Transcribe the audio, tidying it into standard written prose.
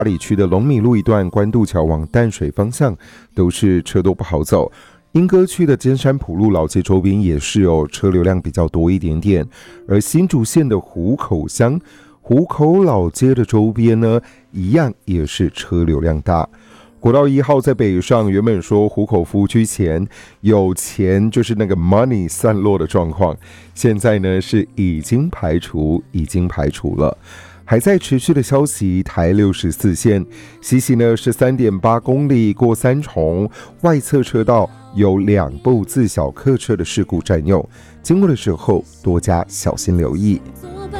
八里区的龙米路一段关渡桥往淡水方向都是车多不好走。莺歌区的尖山埔路老街周边也是有车流量比较多一点点，而新竹县的湖口乡湖口老街的周边呢，一样也是车流量大。国道1号在北上，原本说湖口服务区前有钱就是那个 money 散落的状况，现在呢是已经排除了。还在持续的消息，台64线西行呢是 3.8 公里过三重，外侧车道有2部自小客车的事故占用，经过的时候多加小心留意。